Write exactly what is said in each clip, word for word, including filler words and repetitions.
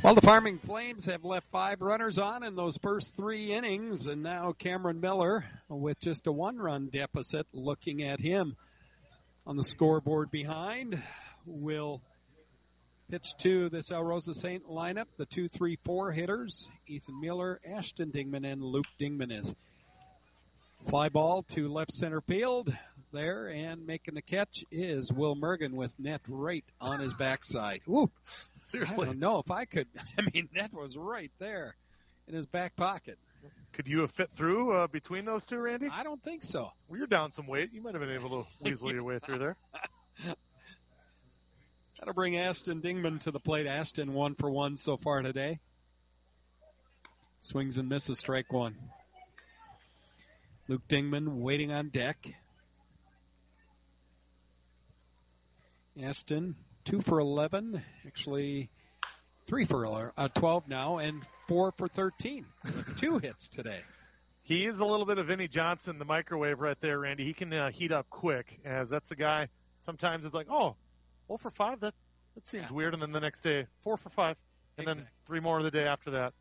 Well, the Farming Flames have left five runners on in those first three innings, and now Cameron Miller with just a one-run deficit. Looking at him on the scoreboard behind, will pitch to this El Rosa Saint lineup, the two, three, four hitters, Ethan Miller, Ashton Dingman, and Luke Dingman is. Fly ball to left center field there, and making the catch is Will Mergen with net right on his backside. Ooh, seriously. I don't know if I could. I mean, net was right there in his back pocket. Could you have fit through uh, between those two, Randy? I don't think so. Well, you're down some weight. You might have been able to weasel your way through there. Got to bring Ashton Dingman to the plate. Ashton one for one so far today. Swings and misses, strike one. Luke Dingman waiting on deck. Ashton, two for eleven, actually three for uh, twelve now, and four for thirteen with two hits today. He is a little bit of Vinnie Johnson, the microwave right there, Randy. He can uh, heat up quick, as that's a guy, sometimes it's like, oh, oh for five, that, that seems yeah. weird, and then the next day, four for five, and exactly. then three more the day after that.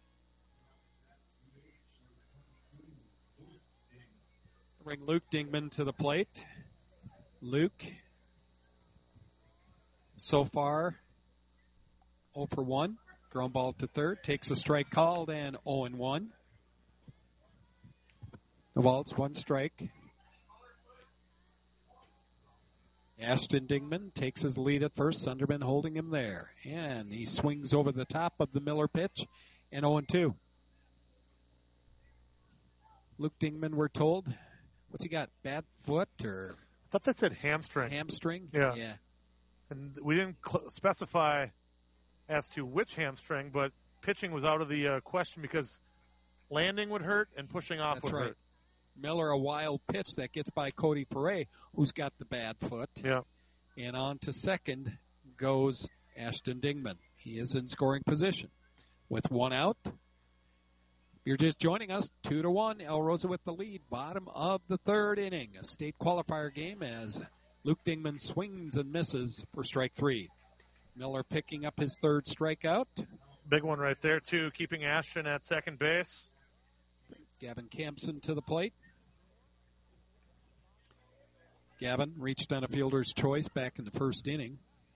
Bring Luke Dingman to the plate. Luke, so far, oh for one. Ground ball to third. Takes a strike called and oh and one. The ball, it's one strike. Ashton Dingman takes his lead at first. Sunderman holding him there. And he swings over the top of the Miller pitch. And oh and two. Luke Dingman, we're told. What's he got? Bad foot or? I thought that said hamstring. Hamstring? Yeah. Yeah. And we didn't cl- specify as to which hamstring, but pitching was out of the uh, question because landing would hurt and pushing off That's would right. hurt. Miller, a wild pitch that gets by Cody Perret, who's got the bad foot. Yeah. And on to second goes Ashton Dingman. He is in scoring position. With one out, you're just joining us, two to one. El Rosa with the lead, bottom of the third inning. A state qualifier game as Luke Dingman swings and misses for strike three. Miller picking up his third strikeout. Big one right there, too, keeping Ashton at second base. Gavin Campson to the plate. Gavin reached on a fielder's choice back in the first inning.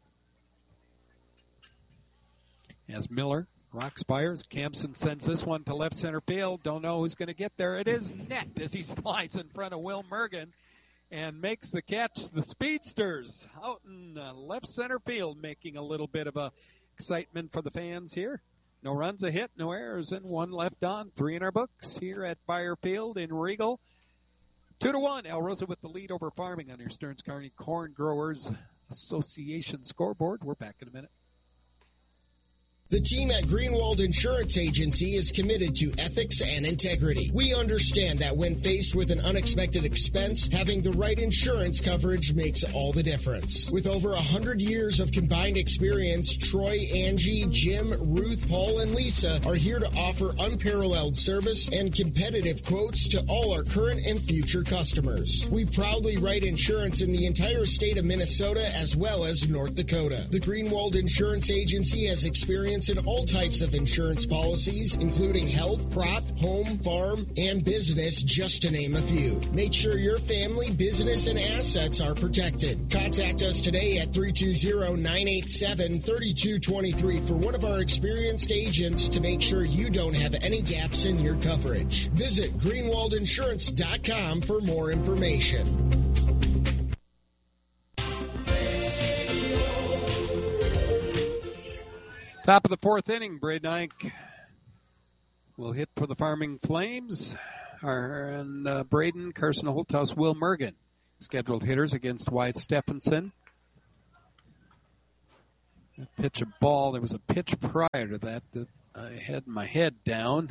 As Miller rock spires, Campson sends this one to left center field. Don't know who's going to get there. It is net as he slides in front of Will Mergen and makes the catch. The Speedsters out in uh, left center field, making a little bit of a excitement for the fans here. No runs, a hit, no errors, and one left on. Three in our books here at Bayer Field in Regal. Two to one. El Rosa with the lead over Farming on your Stearns Kearney Corn Growers Association scoreboard. We're back in a minute. The team at Greenwald Insurance Agency is committed to ethics and integrity. We understand that when faced with an unexpected expense, having the right insurance coverage makes all the difference. With over one hundred years of combined experience, Troy, Angie, Jim, Ruth, Paul, and Lisa are here to offer unparalleled service and competitive quotes to all our current and future customers. We proudly write insurance in the entire state of Minnesota as well as North Dakota. The Greenwald Insurance Agency has experience in all types of insurance policies, including health, crop, home, farm, and business, just to name a few. Make sure your family, business, and assets are protected. Contact us today at three two zero, nine eight seven, three two two three for one of our experienced agents to make sure you don't have any gaps in your coverage. Visit greenwald insurance dot com for more information. Top of the fourth inning, Braden Ike will hit for the Farming Flames. And uh, Braden, Carson Holthouse, Will Mergen. Scheduled hitters against Wyatt Stephenson. Pitch a ball. There was a pitch prior to that that I had my head down.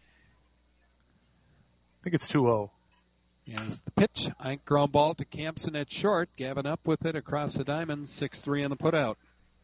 I think it's two oh. Yes, the pitch. Ike ground ball to Campson at short. Gavin up with it across the diamond. six three on the putout.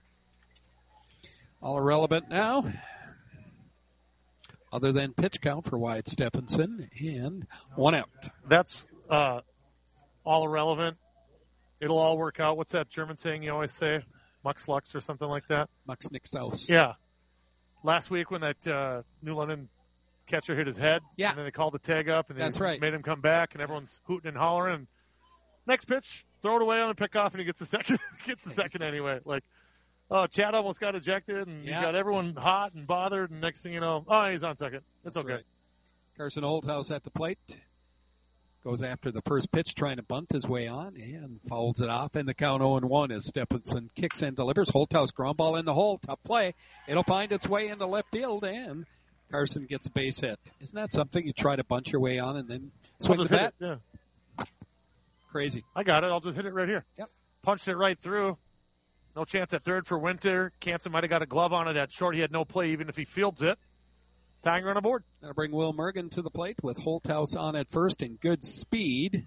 All irrelevant now, other than pitch count for Wyatt Stephenson, and one out. That's uh, all irrelevant. It'll all work out. What's that German saying you always say? Mux Lux or something like that? Mux nix aus. Yeah. last week when that uh, New London catcher hit his head. Yeah. And then they called the tag up, and they That's right. made him come back, and everyone's hooting and hollering. And next pitch, throw it away on the pickoff, and he gets the second. gets the second anyway. Like, oh, Chad almost got ejected, and Yeah. you got everyone hot and bothered. And next thing you know, oh, he's on second. It's That's okay. right. Carson Holthouse at the plate. Goes after the first pitch, trying to bunt his way on, and fouls it off. And the count oh and one as Stephenson kicks and delivers. Holthouse ground ball in the hole. Tough play. It'll find its way into left field, and Carson gets a base hit. Isn't that something you try to bunt your way on and then swing I'll the just bat? hit it. Yeah. Crazy. I got it. I'll just hit it right here. Yep. Punched it right through. No chance at third for Winter. Campson might have got a glove on it at short. He had no play even if he fields it. Tying run aboard. That'll bring Will Mergen to the plate with Holthouse on at first and good speed.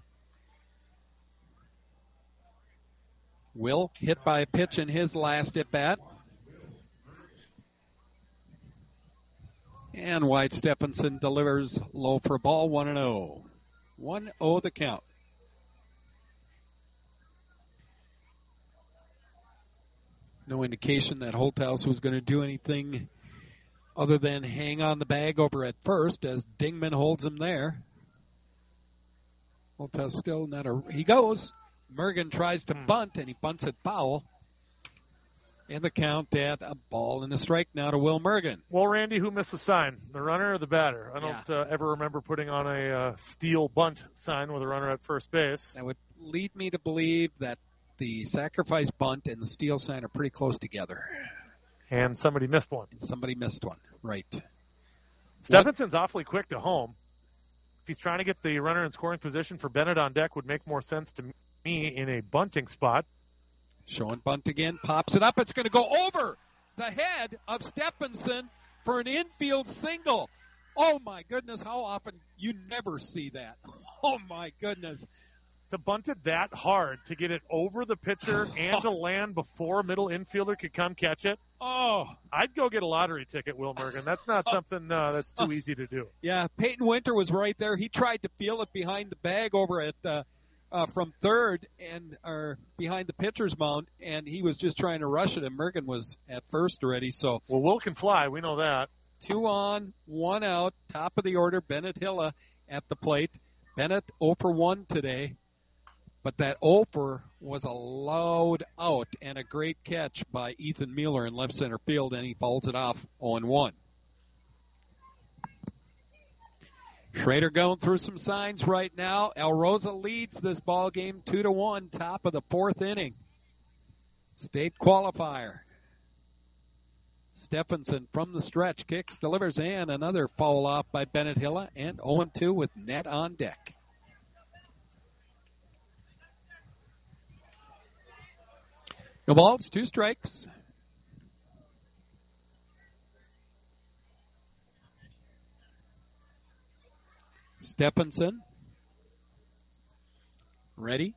Will hit by a pitch in his last at bat. And White Stephenson delivers low for a ball, one and oh. one oh the count. No indication that Holthouse was going to do anything other than hang on the bag over at first as Dingman holds him there. Holthouse still not a... He goes. Mergen tries to bunt, and he bunts it foul. And the count at a ball and a strike now to Will Mergen. Well, Randy, who missed the sign? The runner or the batter? I don't Yeah. uh, ever remember putting on a uh, steal bunt sign with a runner at first base. That would lead me to believe that the sacrifice bunt and the steal sign are pretty close together. And somebody missed one. And somebody missed one. Right. Stephenson's awfully quick to home. If he's trying to get the runner in scoring position for Bennett on deck, would make more sense to me in a bunting spot. Showing bunt again, pops it up. It's going to go over the head of Stephenson for an infield single. Oh, my goodness, how often you never see that. Oh, my goodness. To bunt it that hard, to get it over the pitcher and to land before a middle infielder could come catch it, Oh, I'd go get a lottery ticket, Will Mergen. That's not something uh, that's too easy to do. yeah, Peyton Winter was right there. He tried to feel it behind the bag over at uh, uh, from third and or behind the pitcher's mound, and he was just trying to rush it, and Mergen was at first already. So Well, Will can fly. We know that. two on, one out, top of the order, Bennett Hilla at the plate. Bennett oh for one today. But that offer was allowed out, and a great catch by Ethan Mueller in left center field, and he fouls it off oh and one. Schrader going through some signs right now. El Rosa leads this ball game two to one, top of the fourth inning. State qualifier. Stephenson from the stretch kicks, delivers, and another foul off by Bennett Hilla, and oh and two with net on deck. No balls, two strikes. Stephenson. Ready.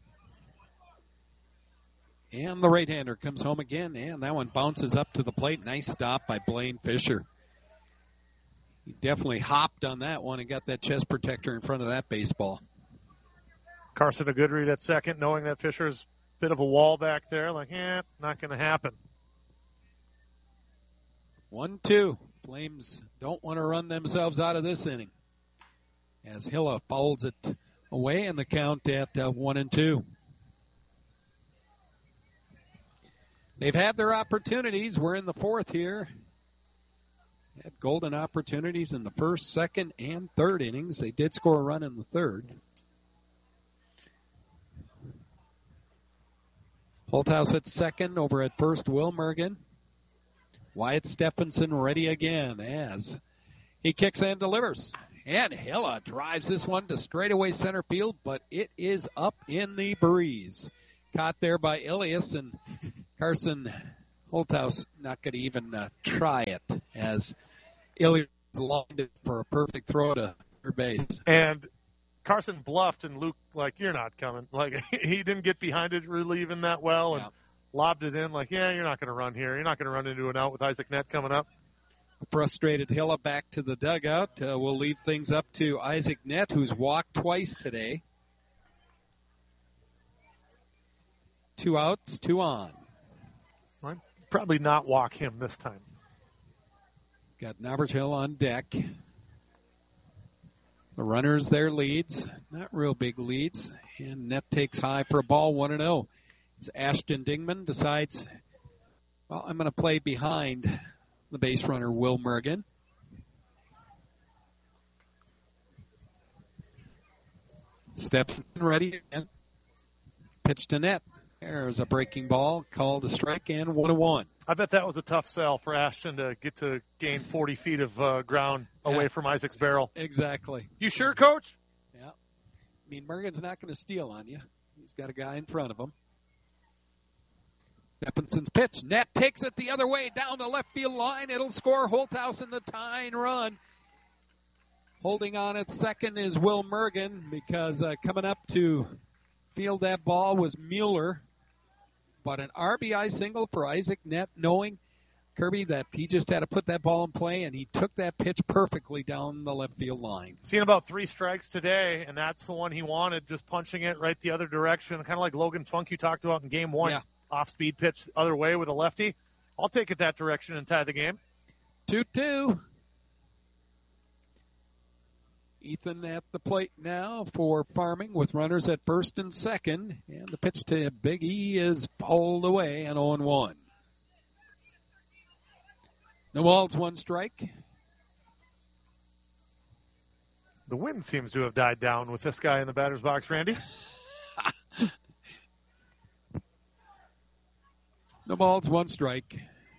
And the right-hander comes home again, and that one bounces up to the plate. Nice stop by Blaine Fisher. He definitely hopped on that one and got that chest protector in front of that baseball. Carson a good read at second, knowing that Fisher's a bit of a wall back there. Like, eh, not going to happen. One, two. Flames don't want to run themselves out of this inning. As Hilla fouls it away, and the count at uh, one and two. They've had their opportunities. We're in the fourth here. Had golden opportunities in the first, second, and third innings. They did score a run in the third. Holthouse at second, over at first, Will Mergen. Wyatt Stephenson ready again as he kicks and delivers. And Hilla drives this one to straightaway center field, but it is up in the breeze. Caught there by Ilias, and Carson Holthouse not going to even uh, try it as Ilias lined it for a perfect throw to third base. And Carson bluffed, and Luke, like, you're not coming. Like, he didn't get behind it really even that well, and Yeah. lobbed it in like, yeah, you're not going to run here. You're not going to run into an out with Isaac Nett coming up. Frustrated Hilla back to the dugout. Uh, we'll leave things up to Isaac Nett, who's walked twice today. Two outs, two on. I'd probably not walk him this time. Got Navratil on deck. The runners, their leads, not real big leads. And net takes high for a ball, one and oh. As Ashton Dingman decides, well, I'm going to play behind the base runner, Will Mergen. Steps ready and pitch to net. There's a breaking ball, called a strike, and one and one. I bet that was a tough sell for Ashton to get to gain forty feet of uh, ground away yeah. from Isaac's barrel. Exactly. You sure, Coach? Yeah. I mean, Mergen's not going to steal on you. He's got a guy in front of him. Stephenson's pitch. Net takes it the other way down the left field line. It'll score. Holthouse in the tying run. Holding on at second is Will Mergen because uh, coming up to field that ball was Mueller. But an R B I single for Isaac Net, knowing, Kirby, that he just had to put that ball in play, and he took that pitch perfectly down the left field line. Seen about three strikes today, and that's the one he wanted, just punching it right the other direction, kind of like Logan Funk you talked about in game one. Yeah. Off-speed pitch other way with a lefty. I'll take it that direction and tie the game. two two. Ethan at the plate now for Farming with runners at first and second. And the pitch to Big E is fouled away and oh and one. No balls, one strike. The wind seems to have died down with this guy in the batter's box, Randy. No balls, one strike.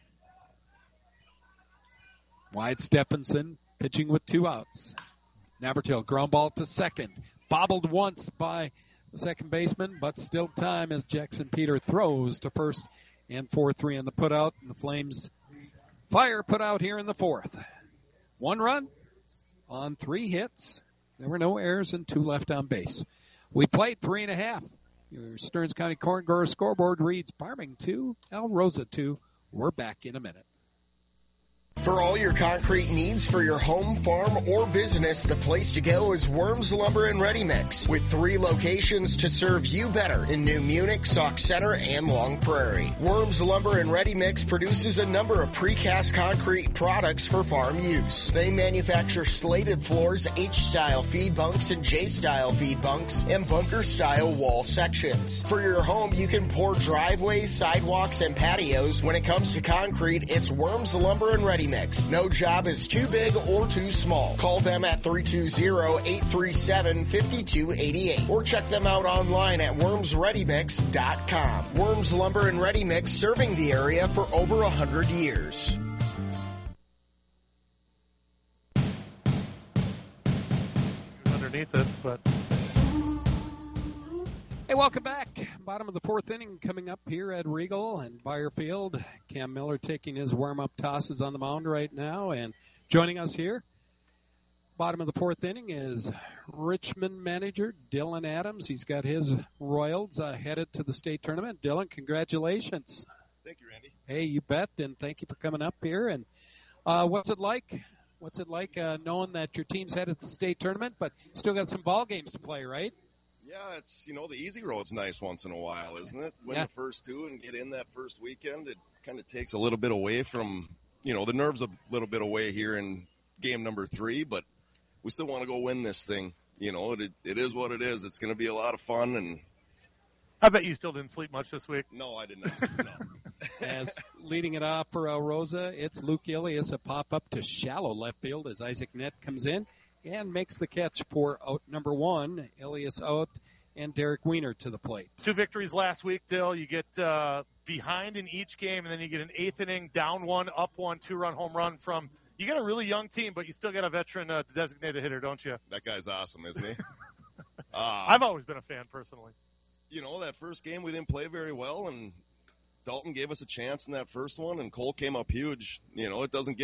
Wide Stephenson pitching with two outs. Navratil, ground ball to second. Bobbled once by the second baseman, but still time as Jackson Peter throws to first and four three on the putout. And the Flames fire put out here in the fourth. One run on three hits. There were no errors and two left on base. We played three and a half. Your Stearns County Corn Grower scoreboard reads Farming two, El Rosa two. We're back in a minute. For all your concrete needs for your home, farm, or business, the place to go is Worms Lumber and Ready Mix, with three locations to serve you better in New Munich, Sauk Center, and Long Prairie. Worms Lumber and Ready Mix produces a number of precast concrete products for farm use. They manufacture slated floors, H-style feed bunks, and J-style feed bunks, and bunker-style wall sections. For your home, you can pour driveways, sidewalks, and patios. When it comes to concrete, it's Worms Lumber and Ready Mix. No job is too big or too small. Call them at three two zero, eight three seven, five two eight eight or check them out online at worms ready mix dot com. Worms Lumber and Ready Mix, serving the area for over one hundred years. Underneath it, but... Hey, welcome back. Bottom of the fourth inning coming up here at Regal and Bayer Field. Cam Miller taking his warm-up tosses on the mound right now. And joining us here, bottom of the fourth inning, is Richmond manager Dylan Adams. He's got his Royals uh, headed to the state tournament. Dylan, congratulations. Thank you, Randy. Hey, you bet, and thank you for coming up here. And uh, what's it like? What's it like uh, knowing that your team's headed to the state tournament, but still got some ball games to play, right? Yeah, it's, you know, the easy road's nice once in a while, isn't it? Win yeah. the first two and get in that first weekend. It kind of takes a little bit away from, you know, the nerves a little bit away here in game number three, but we still want to go win this thing. You know, it it is what it is. It's going to be a lot of fun. And I bet you still didn't sleep much this week. No, I did not. No. As leading it off for El Rosa, it's Luke Ilias, a pop-up to shallow left field as Isaac Net comes in and makes the catch for out number one. Ilias out and Derek Wiener to the plate. Two victories last week, Dill. You get uh, behind in each game, and then you get an eighth inning, down one, up one, two-run home run from – you got a really young team, but you still got a veteran uh, designated hitter, don't you? That guy's awesome, isn't he? uh, I've always been a fan, personally. You know, that first game we didn't play very well, and Dalton gave us a chance in that first one, and Cole came up huge. You know, it doesn't get